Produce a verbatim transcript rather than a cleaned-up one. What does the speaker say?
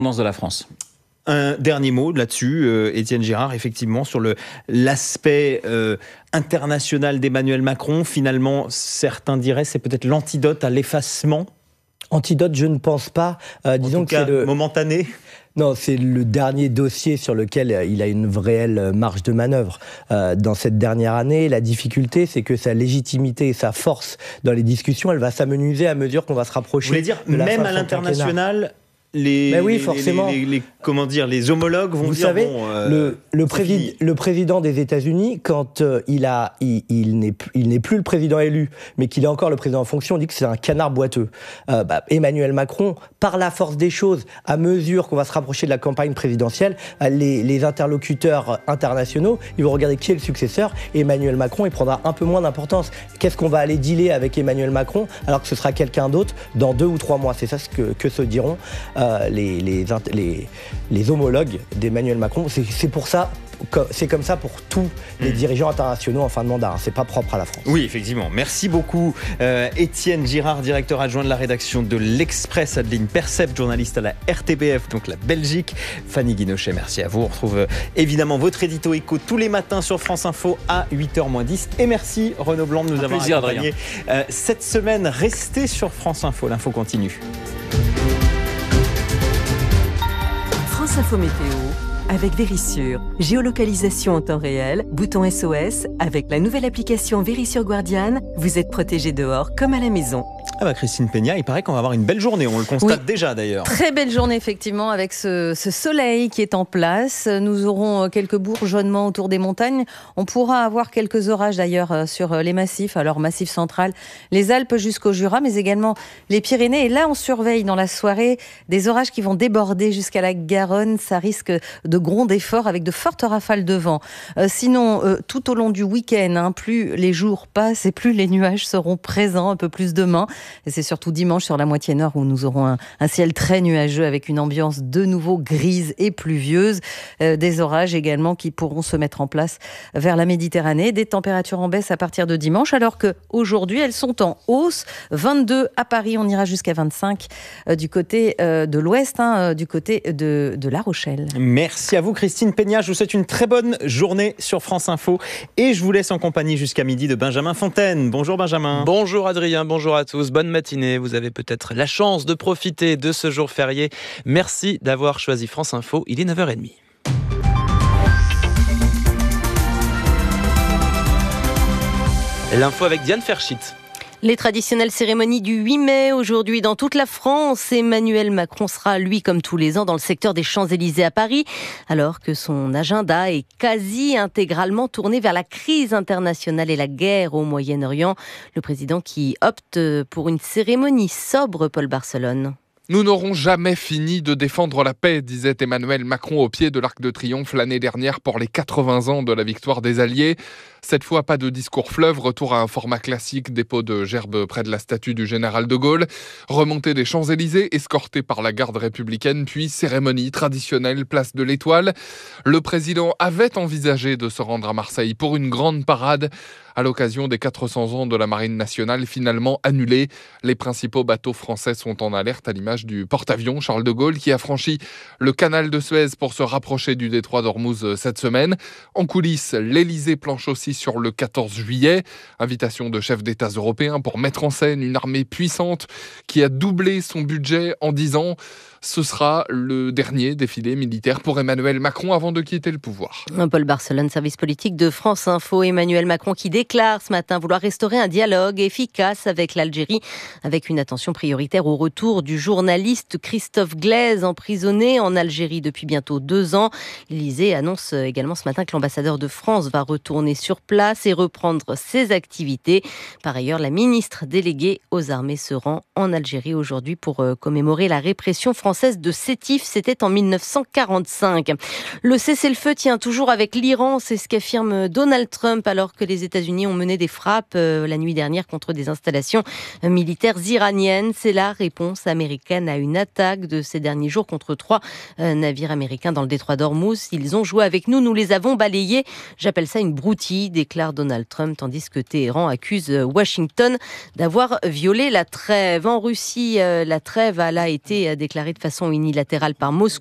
de la France. Un dernier mot là-dessus, euh, Étienne Girard, effectivement, sur le, l'aspect euh, international d'Emmanuel Macron. Finalement, certains diraient c'est peut-être l'antidote à l'effacement. Antidote, je ne pense pas. Euh, disons en tout cas, que c'est le momentané. Non, c'est le dernier dossier sur lequel il a une réelle marge de manœuvre. Euh, dans cette dernière année, la difficulté, c'est que sa légitimité et sa force dans les discussions, elle va s'amenuiser à mesure qu'on va se rapprocher. Vous voulez dire, de la même fin à de son l'international, quinquennat. les, Ben oui, les, forcément. les, les, les, comment dire, les homologues vont Vous dire... savez, bon, euh, le, le, présid- le président des États-Unis, quand euh, il, a, il, il, n'est, il n'est plus le président élu, mais qu'il est encore le président en fonction, on dit que c'est un canard boiteux. Euh, bah, Emmanuel Macron, par la force des choses, à mesure qu'on va se rapprocher de la campagne présidentielle, les, les interlocuteurs internationaux, ils vont regarder qui est le successeur, et Emmanuel Macron, il prendra un peu moins d'importance. Qu'est-ce qu'on va aller dealer avec Emmanuel Macron, alors que ce sera quelqu'un d'autre dans deux ou trois mois? C'est ça ce que, que se diront euh, les, les, les, les homologues d'Emmanuel Macron. C'est, c'est pour ça, c'est comme ça pour tous les mmh. dirigeants internationaux en fin de mandat. Hein. C'est pas propre à la France. Oui, effectivement. Merci beaucoup, euh, Étienne Girard, directeur adjoint de la rédaction de l'Express, Adeline Percept, journaliste à la R T B F, donc la Belgique. Fanny Guinochet, merci à vous. On retrouve euh, évidemment votre édito écho tous les matins sur France Info à huit heures moins dix. Et merci Renaud Blanc de nous Un avoir plaisir, accompagnés euh, cette semaine. Restez sur France Info, l'info continue. France Info Météo avec Vérissure. Géolocalisation en temps réel, bouton S O S. Avec la nouvelle application Vérissure Guardian, vous êtes protégé dehors comme à la maison. Ah bah Christine Peña, il paraît qu'on va avoir une belle journée, on le constate oui. déjà d'ailleurs. Très belle journée effectivement avec ce, ce soleil qui est en place. Nous aurons quelques bourgeonnements autour des montagnes. On pourra avoir quelques orages d'ailleurs sur les massifs, alors massif central, les Alpes jusqu'au Jura, mais également les Pyrénées. Et là, on surveille dans la soirée des orages qui vont déborder jusqu'à la Garonne. Ça risque de gronder fort avec de fortes rafales de vent. Euh, sinon, euh, tout au long du week-end, hein, plus les jours passent et plus les nuages seront présents, un peu plus demain. Et c'est surtout dimanche sur la moitié nord où nous aurons un, un ciel très nuageux avec une ambiance de nouveau grise et pluvieuse. Euh, des orages également qui pourront se mettre en place vers la Méditerranée. Des températures en baisse à partir de dimanche alors qu'aujourd'hui elles sont en hausse. vingt-deux à Paris, on ira jusqu'à vingt-cinq euh, du côté euh, de l'ouest, hein, euh, du côté de, de La Rochelle. Merci à vous Christine Peña. Je vous souhaite une très bonne journée sur France Info et je vous laisse en compagnie jusqu'à midi de Benjamin Fontaine. Bonjour Benjamin. Bonjour Adrien, bonjour à tous. Bonne matinée, vous avez peut-être la chance de profiter de ce jour férié. Merci d'avoir choisi France Info, il est neuf heures trente. L'info avec Diane Ferschit. Les traditionnelles cérémonies du huit mai, aujourd'hui dans toute la France. Emmanuel Macron sera, lui, comme tous les ans, dans le secteur des Champs-Élysées à Paris, alors que son agenda est quasi intégralement tourné vers la crise internationale et la guerre au Moyen-Orient. Le président qui opte pour une cérémonie sobre, Paul Barcelone. Nous n'aurons jamais fini de défendre la paix, disait Emmanuel Macron au pied de l'Arc de Triomphe l'année dernière pour les quatre-vingts ans de la victoire des Alliés. Cette fois, pas de discours fleuve, retour à un format classique, dépôt de gerbes près de la statue du général de Gaulle, remontée des Champs-Élysées, escortée par la garde républicaine, puis cérémonie traditionnelle, place de l'Étoile. Le président avait envisagé de se rendre à Marseille pour une grande parade à l'occasion des quatre cents ans de la Marine nationale, finalement annulée. Les principaux bateaux français sont en alerte, à l'image du porte-avions Charles de Gaulle, qui a franchi le canal de Suez pour se rapprocher du détroit d'Ormuz cette semaine. En coulisses, l'Élysée planche aussi sur le quatorze juillet. Invitation de chefs d'État européens pour mettre en scène une armée puissante qui a doublé son budget en dix ans. Ce sera le dernier défilé militaire pour Emmanuel Macron avant de quitter le pouvoir. Paul Barcelone, service politique de France Info. Emmanuel Macron qui déclare ce matin vouloir restaurer un dialogue efficace avec l'Algérie, avec une attention prioritaire au retour du journaliste Christophe Glaise, emprisonné en Algérie depuis bientôt deux ans. L'Élysée annonce également ce matin que l'ambassadeur de France va retourner sur place et reprendre ses activités. Par ailleurs, la ministre déléguée aux armées se rend en Algérie aujourd'hui pour commémorer la répression française de Sétif, c'était en mille neuf cent quarante-cinq. Le cessez-le-feu tient toujours avec l'Iran, c'est ce qu'affirme Donald Trump alors que les États-Unis ont mené des frappes euh, la nuit dernière contre des installations militaires iraniennes. C'est la réponse américaine à une attaque de ces derniers jours contre trois euh, navires américains dans le détroit d'Ormuz. Ils ont joué avec nous, nous les avons balayés. J'appelle ça une broutille, déclare Donald Trump, tandis que Téhéran accuse Washington d'avoir violé la trêve. En Russie, euh, la trêve elle a été déclarée de façon unilatérale par Moscou.